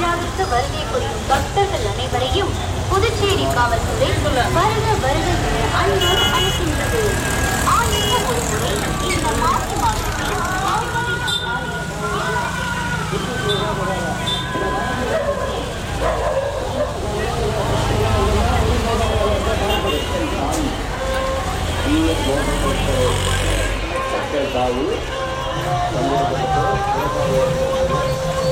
திருவிழாவிற்கு வருகை புரியும் பக்தர்கள் அனைவரையும் புதுச்சேரி காவல்துறை வருக வருக என அன்போடு அழைக்கின்றது. ஆயிரம் ஒரு முறை இந்த மாசி மாதத்தில் tahu